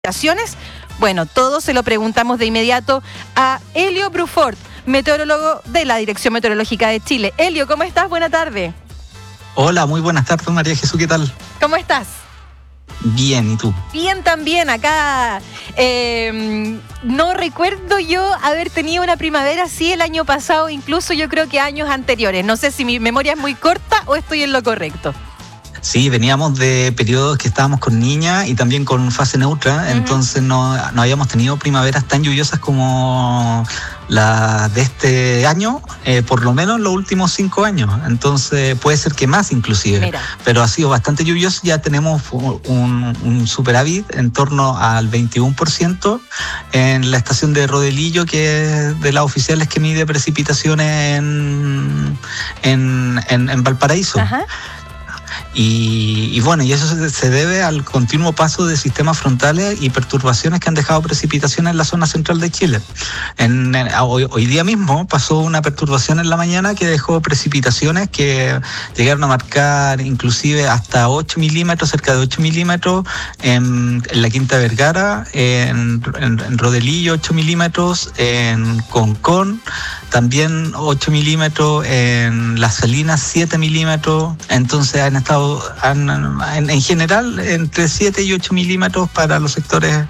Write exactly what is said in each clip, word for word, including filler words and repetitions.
precipitaciones? Bueno, todo se lo preguntamos de inmediato a Elio Brufort, meteorólogo de la Dirección Meteorológica de Chile. Elio, ¿cómo estás? Buena tarde. Hola, muy buenas tardes, María Jesús, ¿qué tal? ¿Cómo estás? Bien, ¿y tú? Bien también, acá eh, no recuerdo yo haber tenido una primavera así el año pasado, incluso yo creo que años anteriores. No sé si mi memoria es muy corta o estoy en lo correcto. Sí, veníamos de periodos que estábamos con niña y también con fase neutra, uh-huh. Entonces no, no habíamos tenido primaveras tan lluviosas como las de este año, eh, por lo menos los últimos cinco años. Entonces puede ser que más inclusive. Mira. Pero ha sido bastante lluvioso. Ya tenemos un, un superávit en torno al veintiuno por ciento en la estación de Rodelillo, que es de las oficiales que mide precipitaciones en, en, en, en Valparaíso. Ajá. Y, y bueno, y eso se, se debe al continuo paso de sistemas frontales y perturbaciones que han dejado precipitaciones en la zona central de Chile. En, en, hoy, hoy día mismo pasó una perturbación en la mañana que dejó precipitaciones que llegaron a marcar inclusive hasta ocho milímetros, cerca de ocho milímetros en, en la Quinta de Vergara, en, en, en Rodelillo ocho milímetros, en Concón también ocho milímetros, en Las Salinas siete milímetros. Entonces han estado han, en, en general entre siete y ocho milímetros para los sectores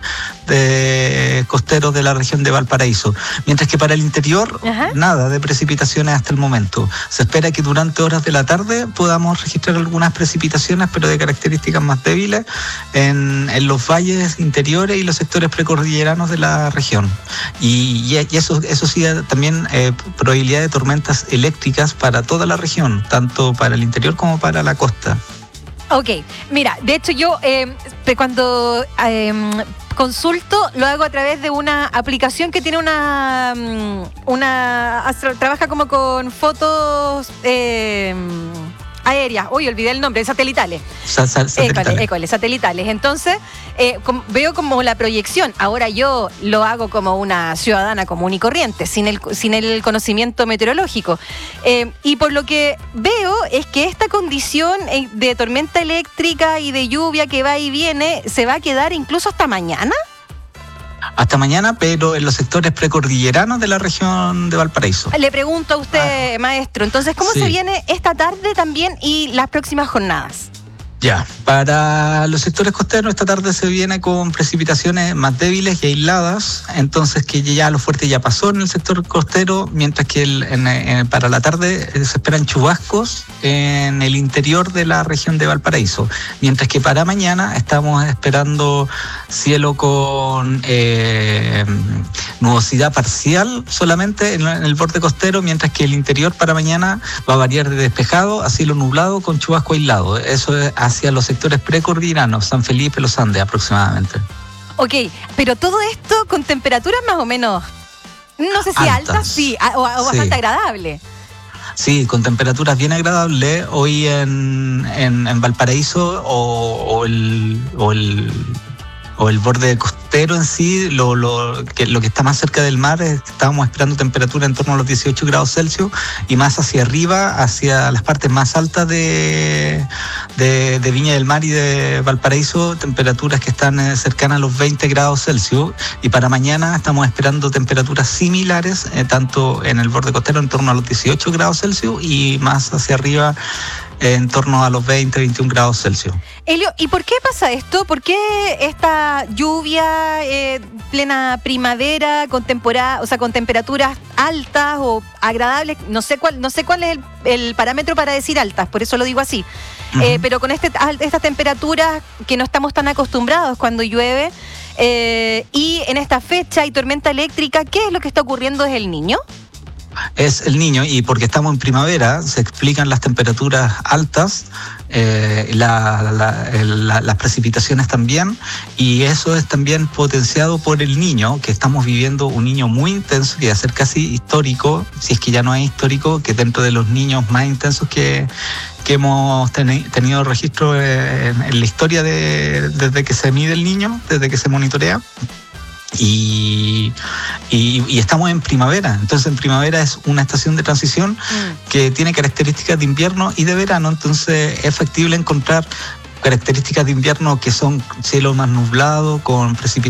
de costeros de la región de Valparaíso, mientras que para el interior, ajá, nada de precipitaciones hasta el momento. Se espera que durante horas de la tarde podamos registrar algunas precipitaciones, pero de características más débiles en, en los valles interiores y los sectores precordilleranos de la región. Y, y eso, eso sí, también eh, probabilidad de tormentas eléctricas para toda la región, tanto para el interior como para la costa. Ok, mira, de hecho yo eh, cuando eh, consulto lo hago a través de una aplicación que tiene una, una trabaja como con fotos eh, aéreas, uy, olvidé el nombre, satelitales. Sa- sa- satelitales. École, école, satelitales. Entonces, eh, com- veo como la proyección. Ahora yo lo hago como una ciudadana común y corriente, sin el, sin el conocimiento meteorológico. Eh, y por lo que veo es que esta condición de tormenta eléctrica y de lluvia que va y viene, ¿se va a quedar incluso hasta mañana? Hasta mañana, pero en los sectores precordilleranos de la región de Valparaíso. Le pregunto a usted, ah, maestro, entonces, ¿cómo sí. se viene esta tarde también y las próximas jornadas? Ya, para los sectores costeros esta tarde se viene con precipitaciones más débiles y aisladas, entonces que ya lo fuerte ya pasó en el sector costero, mientras que el, en, en, para la tarde se esperan chubascos en el interior de la región de Valparaíso, mientras que para mañana estamos esperando cielo con eh, nubosidad parcial solamente en, en el borde costero, mientras que el interior para mañana va a variar de despejado a cielo nublado con chubasco aislado. Eso es hacia los sectores precordilleranos, San Felipe, Los Andes aproximadamente. Ok, pero todo esto con temperaturas más o menos, no sé si altas, altas sí, o, o sí. bastante agradables. Sí, con temperaturas bien agradables. Hoy en, en, en Valparaíso o, o el... O el o el borde costero en sí, lo, lo, que, lo que está más cerca del mar, es, estábamos esperando temperatura en torno a los dieciocho grados Celsius, y más hacia arriba, hacia las partes más altas de, de, de Viña del Mar y de Valparaíso, temperaturas que están eh, cercanas a los veinte grados Celsius, y para mañana estamos esperando temperaturas similares, eh, tanto en el borde costero en torno a los dieciocho grados Celsius y más hacia arriba en torno a los veinte, veintiún grados Celsius. Elio, ¿y por qué pasa esto? ¿Por qué esta lluvia eh, plena primavera con temporada, o sea, con temperaturas altas o agradables? No sé cuál, no sé cuál es el, el parámetro para decir altas, por eso lo digo así. Uh-huh. Eh, pero con este, estas temperaturas que no estamos tan acostumbrados cuando llueve, eh, y en esta fecha hay tormenta eléctrica, ¿qué es lo que está ocurriendo? ¿Es el Niño? Es el Niño, y porque estamos en primavera se explican las temperaturas altas, eh, la, la, la, las precipitaciones también, y eso es también potenciado por el Niño, que estamos viviendo un Niño muy intenso, que va a ser casi histórico, si es que ya no es histórico, que dentro de los niños más intensos que, que hemos ten, tenido registro en, en la historia de, desde que se mide el Niño, desde que se monitorea. Y, y, y estamos en primavera, entonces en primavera es una estación de transición mm. que tiene características de invierno y de verano, entonces es factible encontrar características de invierno que son cielo más nublado, con precipitaciones